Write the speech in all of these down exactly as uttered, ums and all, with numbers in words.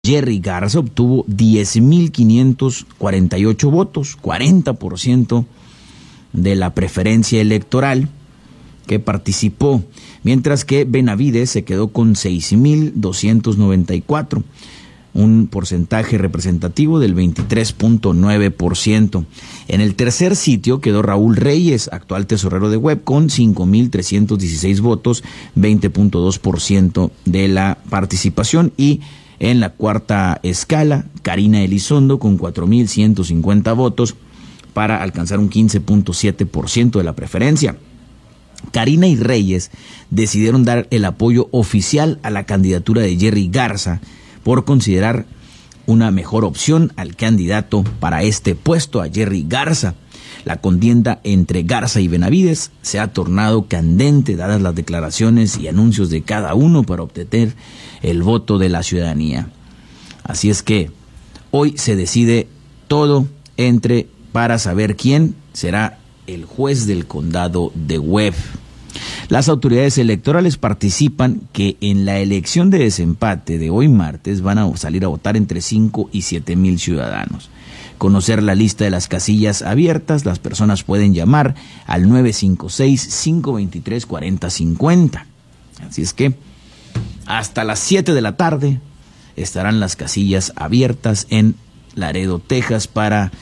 Jerry Garza obtuvo diez mil quinientos cuarenta y ocho votos, cuarenta por ciento de la preferencia electoral que participó, mientras que Benavides se quedó con seis mil doscientos noventa y cuatro, un porcentaje representativo del veintitrés punto nueve por ciento. En el tercer sitio quedó Raúl Reyes, actual tesorero de Webb, con cinco mil trescientos dieciséis votos, veinte punto dos por ciento de la participación, y en la cuarta escala, Karina Elizondo con cuatro mil ciento cincuenta votos para alcanzar un quince punto siete por ciento de la preferencia. Karina y Reyes decidieron dar el apoyo oficial a la candidatura de Jerry Garza por considerar una mejor opción al candidato para este puesto, a Jerry Garza. La contienda entre Garza y Benavides se ha tornado candente dadas las declaraciones y anuncios de cada uno para obtener el voto de la ciudadanía. Así es que hoy se decide todo entre para saber quién será el juez del condado de Webb. Las autoridades electorales participan que en la elección de desempate de hoy martes van a salir a votar entre cinco y siete mil ciudadanos. Conocer la lista de las casillas abiertas, las personas pueden llamar al nueve cinco seis, cinco dos tres, cuatro cero cinco cero. Así es que hasta las siete de la tarde estarán las casillas abiertas en Laredo, Texas, para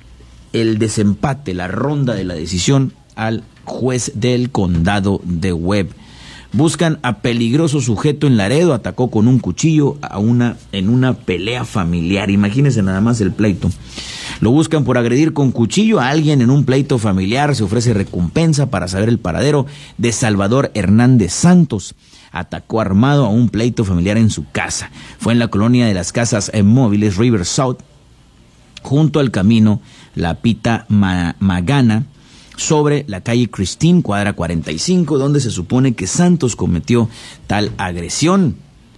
el desempate, la ronda de la decisión al juez del condado de Webb. Buscan a peligroso sujeto en Laredo, atacó con un cuchillo a una en una pelea familiar. Imagínense nada más el pleito. Lo buscan por agredir con cuchillo a alguien en un pleito familiar. Se ofrece recompensa para saber el paradero de Salvador Hernández Santos. Atacó armado a un pleito familiar en su casa. Fue en la colonia de las casas móviles River South, junto al camino La Pita Ma- Magana, sobre la calle Christine, cuadra cuarenta y cinco, donde se supone que Santos cometió tal agresión.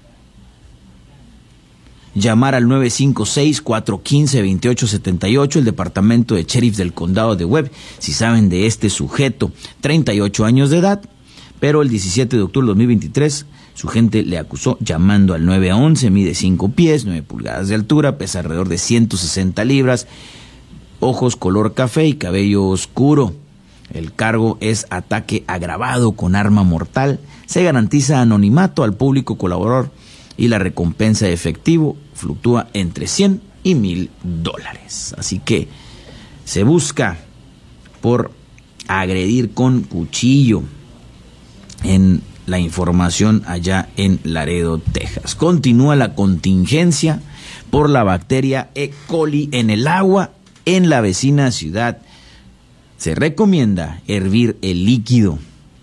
Llamar al nueve cinco seis, cuatro uno cinco, dos ocho siete ocho, el departamento de sheriff del condado de Webb, si saben de este sujeto. treinta y ocho años de edad, pero el diecisiete de octubre de dos mil veintitrés su gente le acusó llamando al nueve once, mide cinco pies, nueve pulgadas de altura, pesa alrededor de ciento sesenta libras, ojos color café y cabello oscuro. El cargo es ataque agravado con arma mortal. Se garantiza anonimato al público colaborador y la recompensa de efectivo fluctúa entre cien y mil dólares. Así que se busca por agredir con cuchillo en la información allá en Laredo, Texas. Continúa la contingencia por la bacteria E. coli en el agua en la vecina ciudad. Se recomienda hervir el líquido.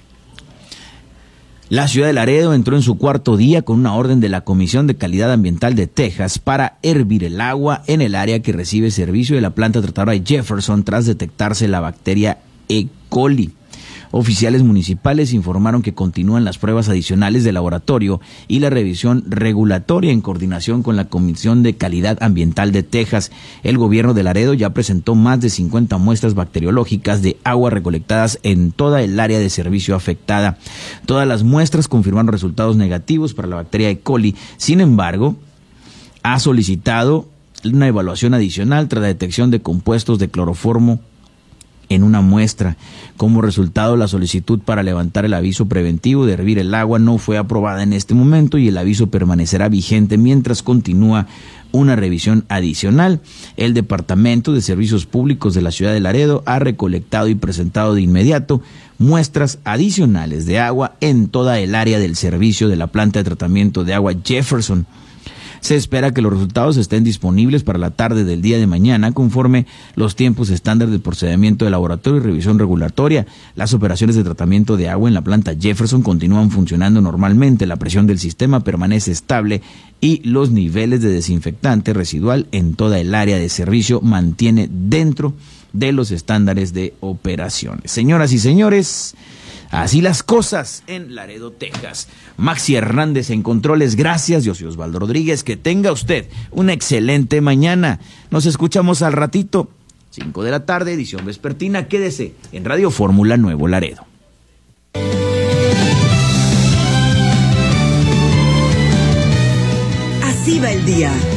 La ciudad de Laredo entró en su cuarto día con una orden de la Comisión de Calidad Ambiental de Texas para hervir el agua en el área que recibe servicio de la planta tratadora de Jefferson tras detectarse la bacteria E. coli. Oficiales municipales informaron que continúan las pruebas adicionales de laboratorio y la revisión regulatoria en coordinación con la Comisión de Calidad Ambiental de Texas. El gobierno de Laredo ya presentó más de cincuenta muestras bacteriológicas de agua recolectadas en toda el área de servicio afectada. Todas las muestras confirmaron resultados negativos para la bacteria E. coli. Sin embargo, ha solicitado una evaluación adicional tras la detección de compuestos de cloroformo en una muestra. Como resultado, la solicitud para levantar el aviso preventivo de hervir el agua no fue aprobada en este momento y el aviso permanecerá vigente mientras continúa una revisión adicional. El Departamento de Servicios Públicos de la ciudad de Laredo ha recolectado y presentado de inmediato muestras adicionales de agua en toda el área del servicio de la planta de tratamiento de agua Jefferson. Se espera que los resultados estén disponibles para la tarde del día de mañana conforme los tiempos estándar del procedimiento de laboratorio y revisión regulatoria. Las operaciones de tratamiento de agua en la planta Jefferson continúan funcionando normalmente, la presión del sistema permanece estable y los niveles de desinfectante residual en toda el área de servicio mantiene dentro de los estándares de operaciones. Señoras y señores, así las cosas en Laredo, Texas. Maxi Hernández en controles, gracias. Yo soy Osvaldo Rodríguez. Que tenga usted una excelente mañana. Nos escuchamos al ratito, cinco de la tarde, edición vespertina. Quédese en Radio Fórmula Nuevo Laredo. reciba el día.